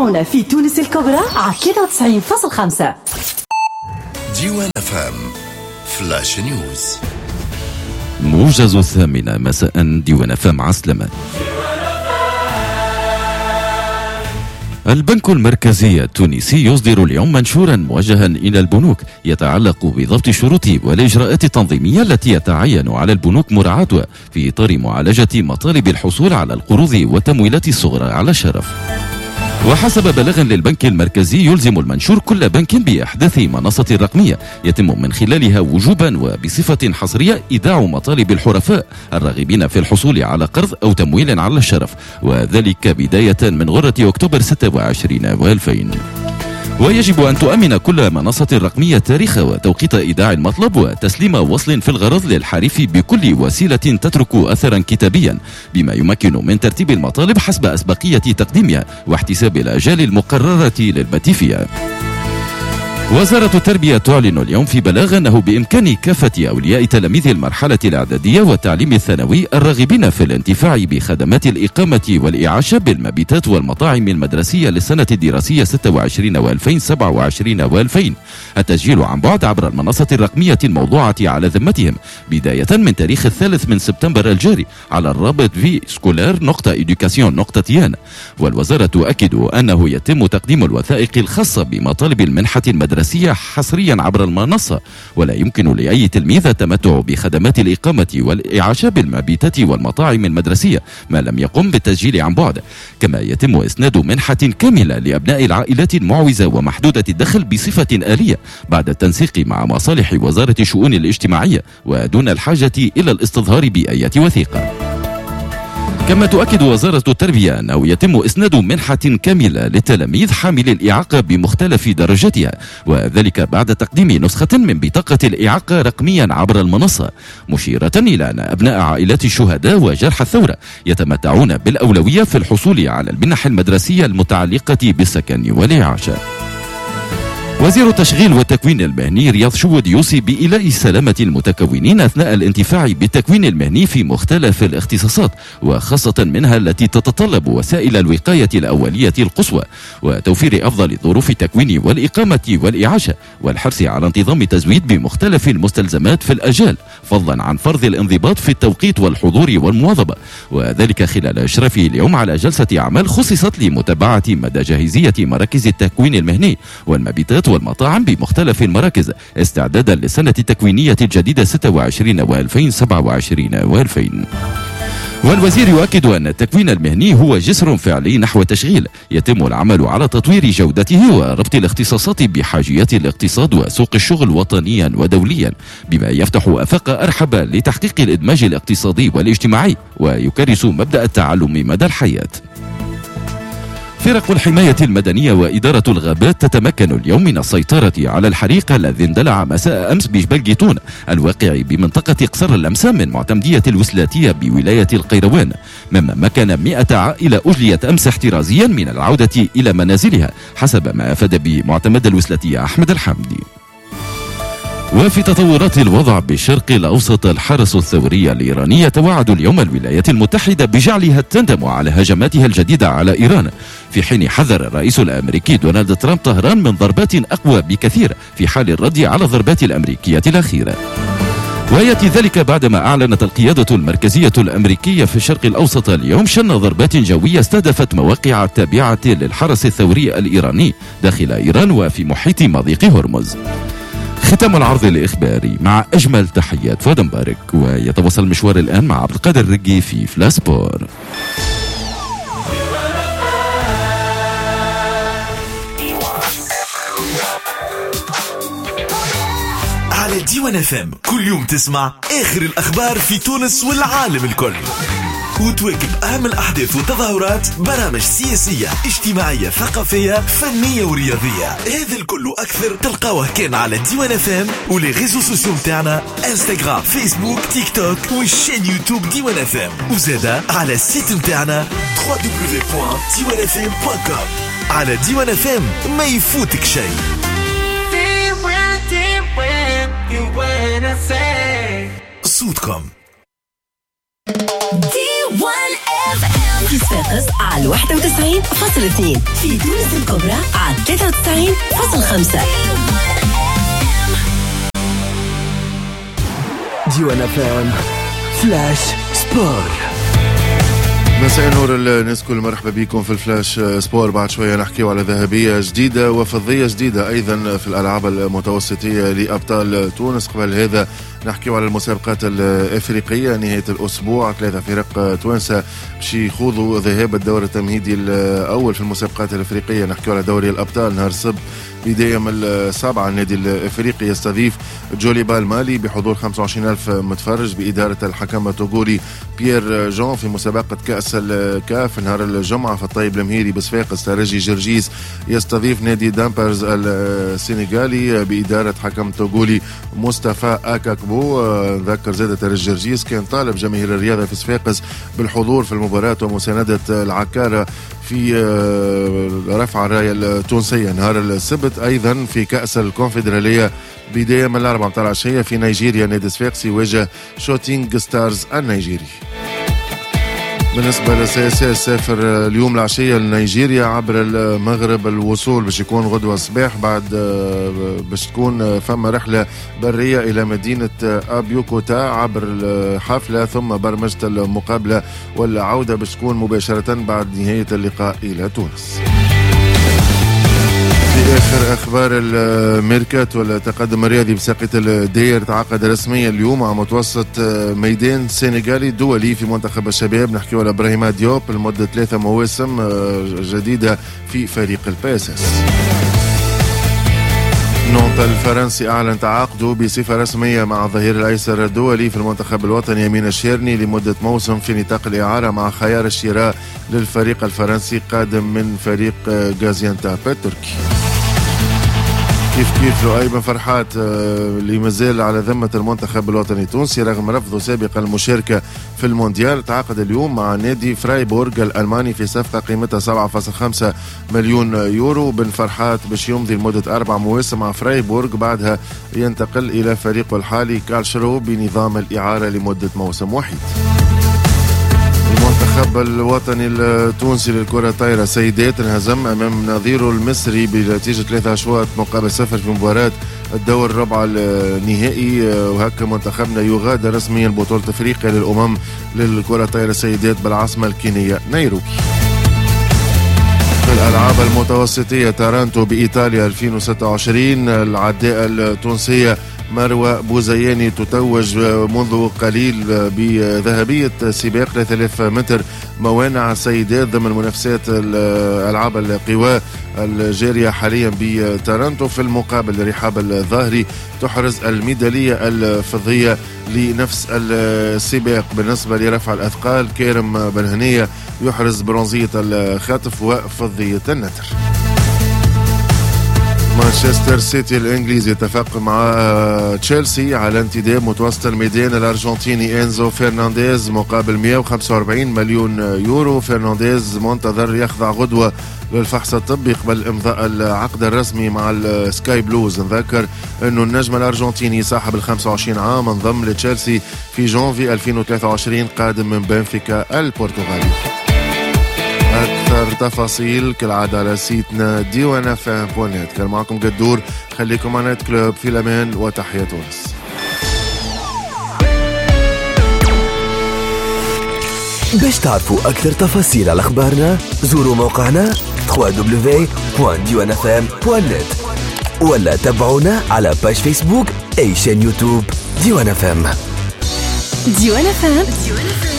تابعونا في تونس الكبرى على 93.5. ديوان FM فلاش نيوز. موجز 8 مساء. ديوان FM عسلمة. البنك المركزي التونسي يصدر اليوم منشورا موجها إلى البنوك يتعلق بضبط الشروط والإجراءات التنظيمية التي يتعين على البنوك مراعاتها في إطار معالجة مطالب الحصول على القروض والتمويلات الصغرى على الشرف. وحسب بلاغ للبنك المركزي يلزم المنشور كل بنك بإحداث منصة رقمية يتم من خلالها وجوبا وبصفة حصرية إيداع مطالب الحرفاء الراغبين في الحصول على قرض أو تمويل على الشرف، وذلك بداية من غرة أكتوبر 26 و2000. ويجب أن تؤمن كل منصة رقمية تاريخ وتوقيت إيداع المطلب وتسليم وصل في الغرض للحريف بكل وسيلة تترك أثرا كتابيا، بما يمكن من ترتيب المطالب حسب أسبقية تقديمها واحتساب الآجال المقررة للبت فيها. وزارة التربية تعلن اليوم في بلاغ أنه بإمكان كافة أولياء تلاميذ المرحلة الإعدادية والتعليم الثانوي الراغبين في الانتفاع بخدمات الإقامة والإعاشة بالمبيتات والمطاعم المدرسية للسنة الدراسية 26 و2000 27 و2000 التسجيل عن بعد عبر المنصة الرقمية الموضوعة على ذمتهم بداية من تاريخ 3 سبتمبر الجاري على الرابط في سكولار.education.tn. والوزارة تؤكد أنه يتم تقديم الوثائق الخاصة بمطالب المنحة المدرسية حصريا عبر المنصة، ولا يمكن لأي تلميذ التمتع بخدمات الإقامة والإعاشة بالمبيتات والمطاعم المدرسية ما لم يقم بالتسجيل عن بعد. كما يتم إسناد منحة كاملة لأبناء العائلات المعوزة ومحدودة الدخل بصفة آلية بعد التنسيق مع مصالح وزارة الشؤون الاجتماعية ودون الحاجة إلى الاستظهار بأية وثيقة. كما تؤكد وزارة التربية أنه يتم إسناد منحة كاملة للتلاميذ حامل الإعاقة بمختلف درجاتها، وذلك بعد تقديم نسخة من بطاقة الإعاقة رقميا عبر المنصة، مشيرة إلى أن أبناء عائلات الشهداء وجرحى الثورة يتمتعون بالأولوية في الحصول على المنح المدرسية المتعلقة بالسكن والإعاشة. وزير التشغيل والتكوين المهني رياض شود يوصي بإيلاء سلامة المتكونين أثناء الانتفاع بالتكوين المهني في مختلف الاختصاصات، وخاصة منها التي تتطلب وسائل الوقاية الأولية القصوى، وتوفير أفضل ظروف التكوين والإقامة والإعاشة، والحرص على انتظام التزويد بمختلف المستلزمات في الأجال، فضلا عن فرض الانضباط في التوقيت والحضور والمواظبة، وذلك خلال إشرافه اليوم على جلسة أعمال خصصت لمتابعة مدى جاهزية مراكز التكوين المهني والمبيتات والمطاعم بمختلف المراكز استعدادا للسنة التكوينية الجديدة 26 و2000 27 و2000. والوزير يؤكد أن التكوين المهني هو جسر فعلي نحو التشغيل يتم العمل على تطوير جودته وربط الاختصاصات بحاجيات الاقتصاد وسوق الشغل وطنيا ودوليا، بما يفتح آفاق أرحب لتحقيق الإدماج الاقتصادي والاجتماعي ويكرس مبدأ التعلم مدى الحياة. فرق الحماية المدنية وإدارة الغابات تتمكن اليوم من السيطرة على الحريق الذي اندلع مساء أمس بجبل جيتون الواقع بمنطقة قصر اللمسة من معتمدية الوسلاتية بولاية القيروان، مما مكن 100 عائلة أجليت أمس احترازيا من العودة إلى منازلها حسب ما أفاد بمعتمد الوسلاتية أحمد الحمدي. وفي تطورات الوضع بالشرق الأوسط، الحرس الثوري الإيراني يتوعد اليوم الولايات المتحدة بجعلها تندم على هجماتها الجديدة على إيران، في حين حذر الرئيس الأمريكي دونالد ترامب طهران من ضربات أقوى بكثير في حال الرد على الضربات الأمريكية الأخيرة. ويأتي ذلك بعدما أعلنت القيادة المركزية الأمريكية في الشرق الأوسط اليوم شن ضربات جوية استهدفت مواقع تابعة للحرس الثوري الإيراني داخل إيران وفي محيط مضيق هرمز. ختام العرض الإخباري مع أجمل تحيات فؤاد مبارك، ويتواصل المشوار الآن مع عبد القادر الرقي في فلاسبور. على ديوان FM كل يوم تسمع آخر الأخبار في تونس والعالم الكل، وتواكب أهم الأحداث والتظاهرات، برامج سياسية اجتماعية ثقافية فنية ورياضية. هذا الكل أكثر تلقاوه كان على ديوان FM ولي ريزو سوسيو متاعنا انستغرام فيسبوك تيك توك والشين يوتيوب ديوان FM، وزادا على السيت متاعنا www.diwanfm.com. على ديوان FM ما يفوتك شيء. صوتكم D1 FM qui صفاقس على 91.2 في تونس الكبرى على 93.5. ديوان FM فلاش سبور. مساء نور الناس كل، مرحبا بكم في الفلاش سبور. بعد شوية نحكيو على ذهبية جديدة وفضية جديدة أيضا في الألعاب المتوسطية لأبطال تونس. قبل هذا نحكيو على المسابقات الإفريقية. نهاية الأسبوع 3 فرق توانسة باش يخوضوا ذهاب الدور التمهيدي الأول في المسابقات الإفريقية. نحكيو على دوري الأبطال نهار السبت بداية من السابعة. النادي الإفريقي يستضيف جوليبا المالي بحضور 25,000 متفرج بإدارة الحكم التوغولي بيير جون في مسابقة كأس الكاف. نهار الجمعة في الطيب المهيري بصفاقس ترجي جرجيس يستضيف نادي دامبرز السنغالي بإدارة حكم توغولي مصطفى أكاكبو. نذكر زادة ترجي جرجيس كان طالب جماهير الرياضة في صفاقس بالحضور في المباراة ومساندة العكارة في رفع الراية التونسية. نهار السبت أيضا في كأس الكونفدرالية بداية من 4 متاع العشية في نيجيريا نادي صفاقس يواجه شوتينغ ستارز النيجيري. بالنسبة للسياسة سافر اليوم العشية لنيجيريا عبر المغرب. الوصول باش يكون غدوة الصباح، بعد باش تكون فما رحلة برية إلى مدينة أبيوكوتا عبر الحفلة، ثم برمجة المقابلة والعودة باش تكون مباشرة بعد نهاية اللقاء إلى تونس. في آخر أخبار الميركات والتقدم الرياضي بساقية الدير تعقد رسميا اليوم مع متوسط ميدان سنغالي دولي في منتخب الشباب. نحكيو على إبراهيم ديوب لمدة 3 مواسم جديدة في فريق الباسس. نونت الفرنسي أعلن تعاقده بصفة رسمية مع الظهير الأيسر الدولي في المنتخب الوطني يمين الشيرني لمدة موسم في نطاق الإعارة مع خيار الشراء للفريق الفرنسي قادم من فريق غازيانتاب التركي. كيف لؤي بن فرحات اللي مازال على ذمة المنتخب الوطني التونسي رغم رفضه سابقا المشاركة في المونديال، تعاقد اليوم مع نادي فرايبورغ الألماني في صفقة قيمتها 7.5 مليون يورو. بن فرحات باش يمضي لمدة 4 مواسم مع فرايبورغ، بعدها ينتقل إلى فريقه الحالي كالشرو بنظام الإعارة لمدة موسم واحد. المنتخب الوطني التونسي للكرة الطايرة سيدات انهزم أمام نظيره المصري بنتيجة 3 أشواط مقابل 0 في مباراة الدور الرابع النهائي، وهكا منتخبنا يغادر رسميا بطولة أفريقيا للأمم للكرة الطايرة سيدات بالعاصمة الكينية نيروبي. في الألعاب المتوسطية تارانتو بإيطاليا 2026 العداء التونسية مروى بوزياني تتوج منذ قليل بذهبية سباق 3000 متر موانع سيدات ضمن منافسات الألعاب القوى الجارية حاليا بتارنتو. في المقابل رحاب الظاهري تحرز الميدالية الفضية لنفس السباق. بالنسبة لرفع الأثقال كارم بن هنية يحرز برونزية الخطف وفضية النتر. مانشستر سيتي الانجليزي اتفق مع تشيلسي على انتداب متوسط الميدان الارجنتيني انزو فرنانديز مقابل 145 مليون يورو. فرنانديز منتظر يخضع غدوة للفحص الطبي قبل امضاء العقد الرسمي مع السكاي بلوز. نذكر انه النجم الارجنتيني صاحب 25 عام انضم لتشيلسي في جانفي 2023 قادم من بنفيكا البرتغالي. أكثر تفاصيل كالعادة على سيتنا ديوان FM.net. كان معكم قدور، خليكم مع نايت كلوب، في الأمان وتحية تونس. باش تعرفوا أكثر تفاصيل على أخبارنا زوروا موقعنا www.diwanfm.net ولا تابعونا على باج فيسبوك أي شان يوتيوب ديوان FM. ديوان FM